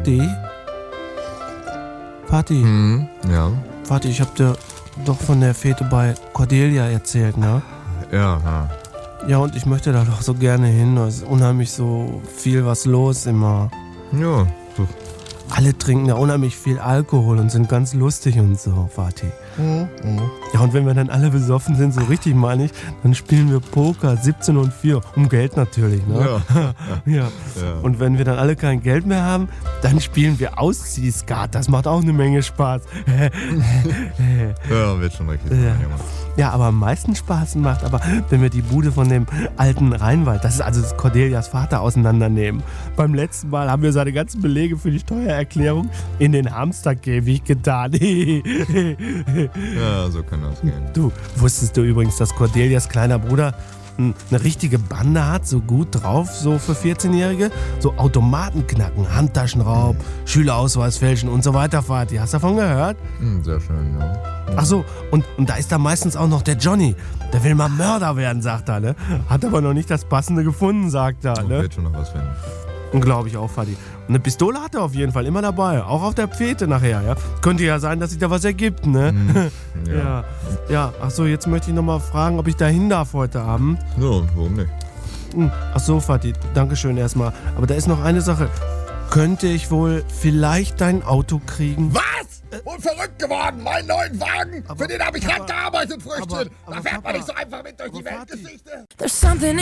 Vati? Vati? Ja. Vati, ich hab dir doch von der Fete bei Cordelia erzählt, ne? Ja. Ja, und ich möchte da doch so gerne hin. Es ist unheimlich so viel was los immer. Ja. So. Alle trinken da unheimlich viel Alkohol und sind ganz lustig und so, Vati. Ja, und wenn wir dann alle besoffen sind, so richtig meine ich, dann spielen wir Poker 17 und 4. Um Geld natürlich, ne? Ja. Und wenn wir dann alle kein Geld mehr haben, dann spielen wir Ausziehskat. Das macht auch eine Menge Spaß. Ja, wird schon richtig sein, Junge. Ja, aber am meisten Spaß macht aber, wenn wir die Bude von dem alten Rheinwald, das ist also Cordelias Vater, auseinandernehmen. Beim letzten Mal haben wir seine ganzen Belege für die Steuererklärung in den Hamsterkäfig getan. Ja, so kann das gehen. Du, wusstest du übrigens, dass Cordelias kleiner Bruder eine richtige Bande hat, so gut drauf, so für 14-Jährige? So Automaten knacken, Handtaschenraub, Schülerausweis fälschen und so weiter, Vati. Hast du davon gehört? Sehr schön, ja. Ach so, und da ist da meistens auch noch der Johnny. Der will mal Mörder werden, sagt er, ne? Hat aber noch nicht das Passende gefunden, sagt er, ne? Wird schon noch was finden. Glaube ich auch, Vati. Und eine Pistole hat er auf jeden Fall immer dabei. Auch auf der Fete nachher, ja. Könnte ja sein, dass sich da was ergibt, ne? Ja. Ach so, jetzt möchte ich nochmal fragen, ob ich da hin darf heute Abend. So, warum nicht? Ach so, Vati, dankeschön erstmal. Aber da ist noch eine Sache. Könnte ich wohl vielleicht dein Auto kriegen? Was? Wohl verrückt geworden, meinen neuen Wagen? Für den habe ich hart gearbeitet, Früchtchen. Da fährt man nicht so einfach mit durch die Weltgeschichte.